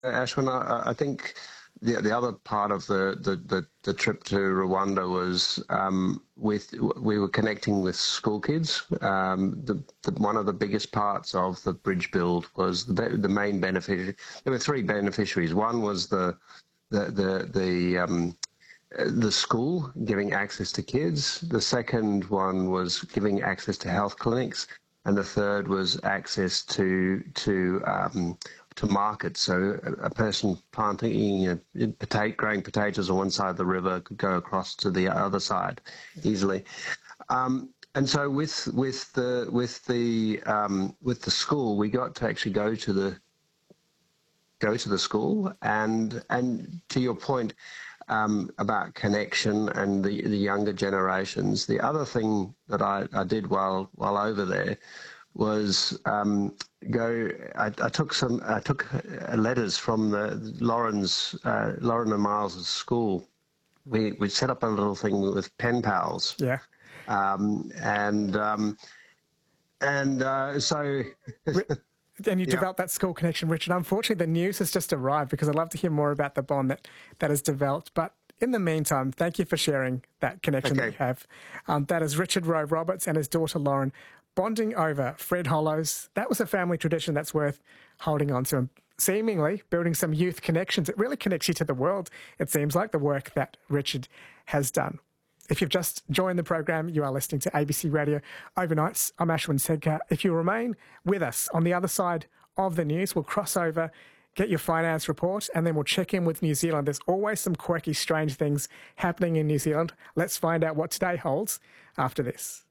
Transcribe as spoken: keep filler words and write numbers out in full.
Ashwin, I, I think the the other part of the, the, the, the trip to Rwanda was um, with we were connecting with school kids. Um, the, the, one of the biggest parts of the bridge build was the, the main beneficiary. There were three beneficiaries. One was the the the the um, the school giving access to kids. The second one was giving access to health clinics, and the third was access to to um, to market. So a, a person planting, you know, potato, growing potatoes on one side of the river could go across to the other side easily. Um, and so with with the with the um, with the school, we got to actually go to the go to the school, and and to your point. Um, about connection and the, the younger generations. The other thing that I, I did while while over there was um, go. I, I took some. I took uh, letters from the Lauren's uh, Lauren and Miles's school. We we set up a little thing with pen pals. Yeah. Um, and um, and uh, so. And you Yeah. developed that school connection, Richard. Unfortunately, the news has just arrived because I'd love to hear more about the bond that, that is developed. But in the meantime, thank you for sharing that connection Okay. that you have. Um, that is Richard Rowe Roberts and his daughter Lauren bonding over Fred Hollows. That was a family tradition that's worth holding on to and seemingly building some youth connections. It really connects you to the world, it seems like, the work that Richard has done. If you've just joined the program, you are listening to A B C Radio Overnights. I'm Ashwin Sedkar. If you remain with us on the other side of the news, we'll cross over, get your finance report, and then we'll check in with New Zealand. There's always some quirky, strange things happening in New Zealand. Let's find out what today holds after this.